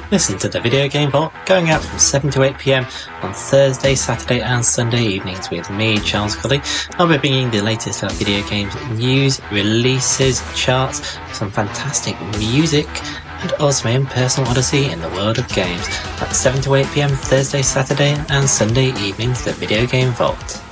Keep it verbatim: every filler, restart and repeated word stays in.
Listen to the Video Game Vault going out from seven to eight p m on Thursday, Saturday and Sunday evenings with me, Charles Colley. I'll be bringing the latest about video games news, releases, charts, some fantastic music, and also my own personal odyssey in the world of games. That's seven to eight p m Thursday, Saturday and Sunday evenings, the Video Game Vault.